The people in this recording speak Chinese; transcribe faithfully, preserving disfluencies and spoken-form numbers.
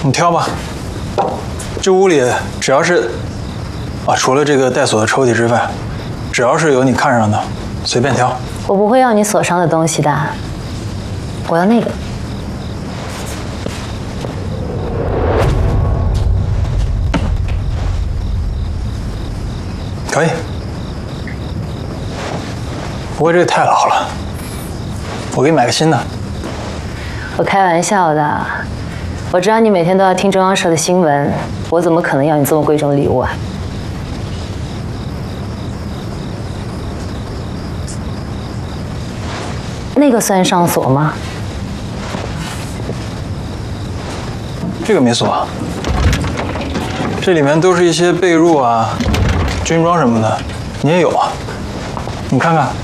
你挑吧。这屋里只要是，啊，除了这个带锁的抽屉之外，只要是有你看上的，随便挑。 我不会要你锁上的东西的，我要那个。 可以。不过这个太老了，我给你买个新的。 我开玩笑的，我知道你每天都要听中央社的新闻，我怎么可能要你这么贵重的礼物啊？那个算上锁吗？ 这个没锁，这里面都是一些被褥啊、军装什么的，你也有啊？你看看。